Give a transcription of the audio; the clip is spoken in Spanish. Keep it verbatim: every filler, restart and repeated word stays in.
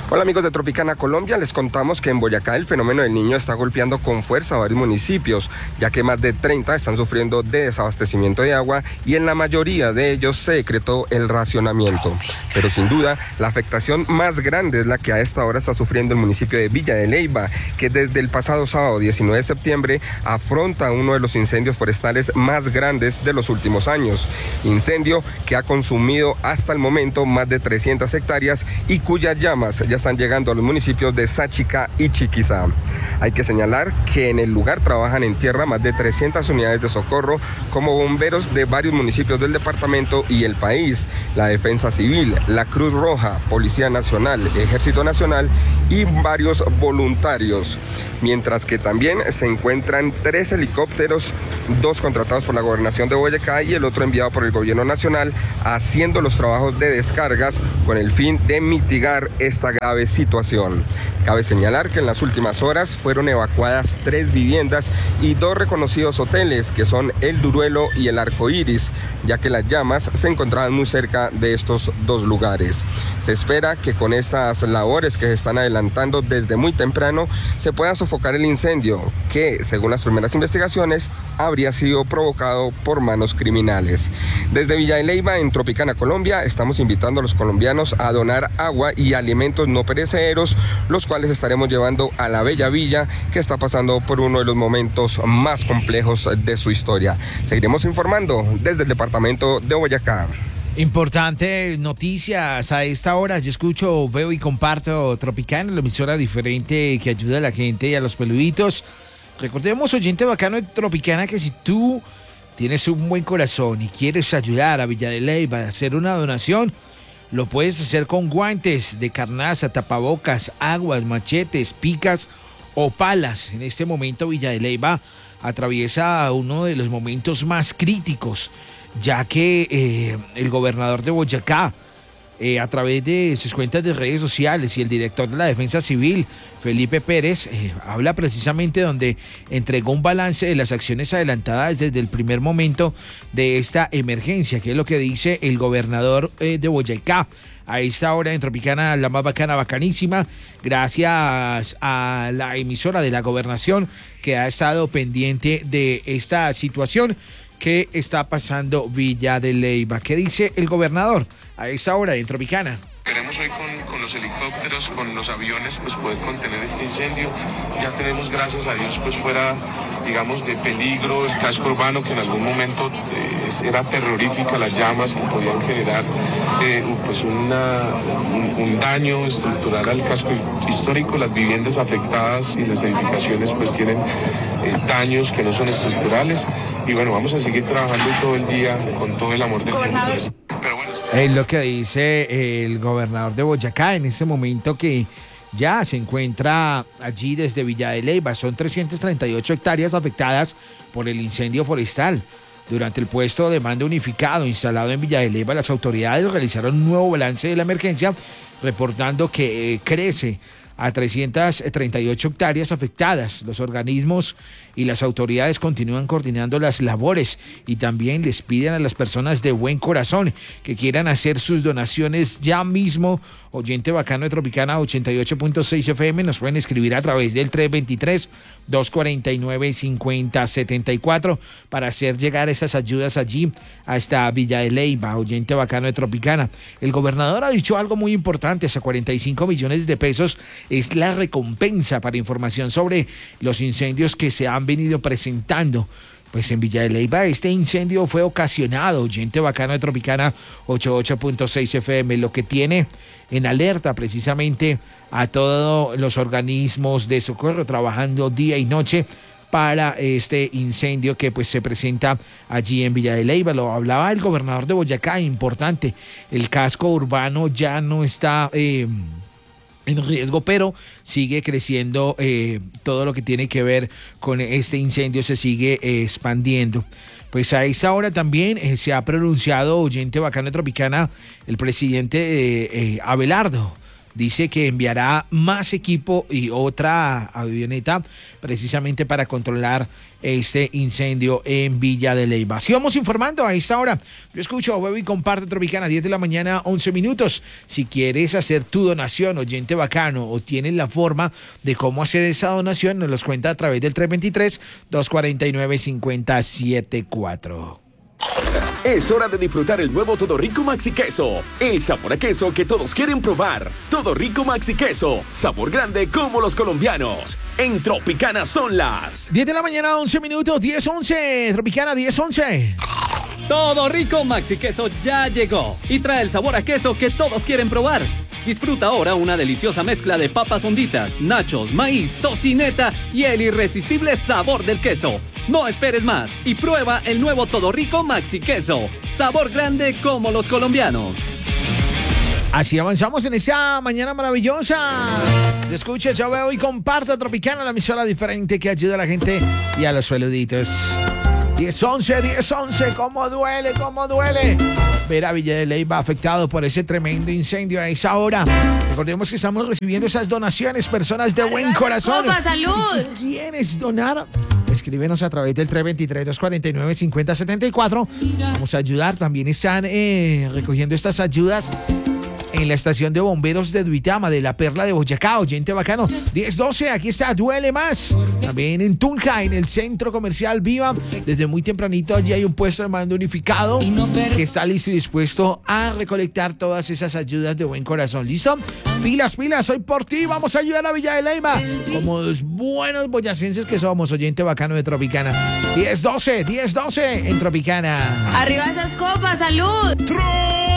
Hola amigos de Tropicana Colombia, les contamos que en Boyacá el fenómeno del Niño está golpeando con fuerza a varios municipios, ya que más de treinta están sufriendo de desabastecimiento de agua y en la mayoría de ellos se decretó el racionamiento. Pero sin duda, la afectación más grande es la que a esta hora está sufriendo el municipio de Villa de Leyva, que desde el pasado sábado diecinueve de septiembre afronta uno de los incendios forestales más grandes de los últimos años. Incendio que ha consumido hasta el momento más de trescientas hectáreas y cuyas llamas ya están llegando a los municipios de Sáchica y Chiquizá. Hay que señalar que en el lugar trabajan en tierra más de trescientas unidades de socorro como bomberos de varios municipios del departamento y el país, la Defensa Civil, la Cruz Roja, Policía Nacional, Ejército Nacional y varios voluntarios. Mientras que también se encuentran tres helicópteros, dos contratados por la Gobernación de Boyacá y el otro enviado por el Gobierno Nacional, haciendo los trabajos de descargas con el fin de mitigar esta grave situación. Cabe señalar que en las últimas horas fueron evacuadas tres viviendas y dos reconocidos hoteles, que son el Duruelo y el Arco Iris, ya que las llamas se encontraban muy cerca de estos dos lugares. Se espera que con estas labores que se están adelantando desde muy temprano se pueda sofocar el incendio, que según las primeras investigaciones habría sido provocado por manos criminales. Desde Villa de Leyva, en Tropicana Colombia, estamos invitando a los colombianos a donar agua y alimentos no perecederos, los cuales estaremos llevando a la bella villa que está pasando por uno de los momentos más complejos de su historia. Seguiremos informando desde el departamento de Boyacá. Importante noticias a esta hora. Yo escucho, veo y comparto Tropicana, la emisora diferente que ayuda a la gente y a los peluditos. Recordemos, oyente bacano de Tropicana, que si tú tienes un buen corazón y quieres ayudar a Villa de Leyva a hacer una donación, lo puedes hacer con guantes de carnaza, tapabocas, aguas, machetes, picas o palas. En este momento Villa de Leyva atraviesa uno de los momentos más críticos, ya que eh, el gobernador de Boyacá, eh, a través de sus cuentas de redes sociales, y el director de la Defensa Civil, Felipe Pérez, eh, habla precisamente donde entregó un balance de las acciones adelantadas desde el primer momento de esta emergencia, que es lo que dice el gobernador eh, de Boyacá. A esta hora en Tropicana, la más bacana, bacanísima, gracias a la emisora de la gobernación que ha estado pendiente de esta situación que está pasando Villa de Leyva. ¿Qué dice el gobernador a esta hora en Tropicana? Queremos hoy con, con los helicópteros, con los aviones, pues poder contener este incendio. Ya tenemos, gracias a Dios, pues fuera, digamos, de peligro el casco urbano, que en algún momento eh, era terrorífica, las llamas que podían generar eh, pues una, un, un daño estructural al casco histórico. Las viviendas afectadas y las edificaciones pues tienen eh, daños que no son estructurales. Y bueno, vamos a seguir trabajando todo el día con todo el amor del mundo. Pero bueno, es lo que dice el gobernador de Boyacá en este momento, que ya se encuentra allí desde Villa de Leyva. Son trescientas treinta y ocho hectáreas afectadas por el incendio forestal. Durante el puesto de mando unificado instalado en Villa de Leyva, las autoridades realizaron un nuevo balance de la emergencia, reportando que eh, crece a trescientas treinta y ocho hectáreas afectadas. Los organismos y las autoridades continúan coordinando las labores y también les piden a las personas de buen corazón que quieran hacer sus donaciones ya mismo. Oyente bacano de Tropicana ochenta y ocho punto seis F M, nos pueden escribir a través del tres dos tres, dos cuatro nueve, cinco cero siete cuatro para hacer llegar esas ayudas allí hasta Villa de Leyva. Oyente bacano de Tropicana. El gobernador ha dicho algo muy importante: hasta cuarenta y cinco millones de pesos es la recompensa para información sobre los incendios que se han venido presentando. Pues en Villa de Leyva este incendio fue ocasionado, oyente bacano de Tropicana ochenta y ocho punto seis F M, lo que tiene en alerta precisamente a todos los organismos de socorro trabajando día y noche para este incendio que pues se presenta allí en Villa de Leyva. Lo hablaba el gobernador de Boyacá, importante, el casco urbano ya no está Eh, en riesgo, pero sigue creciendo eh, todo lo que tiene que ver con este incendio, se sigue eh, expandiendo. Pues a esta hora también eh, se ha pronunciado, oyente bacana Tropicana, el presidente eh, eh, Abelardo dice que enviará más equipo y otra avioneta precisamente para controlar este incendio en Villa de Leyva. Así vamos informando a esta hora. Yo escucho, huevo y comparte Tropicana, diez de la mañana, once minutos. Si quieres hacer tu donación, oyente bacano, o tienes la forma de cómo hacer esa donación, nos los cuenta a través del tres dos tres, dos cuatro nueve, cinco cero siete cuatro. Es hora de disfrutar el nuevo Todo Rico Maxi Queso. El sabor a queso que todos quieren probar. Todo Rico Maxi Queso. Sabor grande como los colombianos. En Tropicana son las diez de la mañana, once minutos, diez once. Tropicana, diez once. Todo Rico Maxi Queso ya llegó y trae el sabor a queso que todos quieren probar. Disfruta ahora una deliciosa mezcla de papas honditas, nachos, maíz, tocineta y el irresistible sabor del queso. No esperes más y prueba el nuevo Todo Rico Maxi Queso. Sabor grande como los colombianos. Así avanzamos en esta mañana maravillosa. Escucha, yo veo y comparta Tropicana, la emisora diferente que ayuda a la gente y a los peluditos. diez once, diez once, cómo duele, cómo duele ver a Villa de Leyva afectado por ese tremendo incendio a esa hora. Recordemos que estamos recibiendo esas donaciones, personas de buen corazón. ¡Copa, salud! ¿Quieres donar? Escríbenos a través del tres dos tres, dos cuatro nueve, cinco cero siete cuatro. Vamos a ayudar. También están eh, recogiendo estas ayudas en la estación de bomberos de Duitama, de la Perla de Boyacá, oyente bacano. diez doce, aquí está, duele más. También en Tunja, en el centro comercial Viva, desde muy tempranito allí hay un puesto de mando unificado que está listo y dispuesto a recolectar todas esas ayudas de buen corazón. ¿Listo? Pilas, pilas, hoy por ti vamos a ayudar a Villa de Leyva, como los buenos boyacenses que somos, oyente bacano de Tropicana. diez doce, diez doce en Tropicana. Arriba esas copas, salud.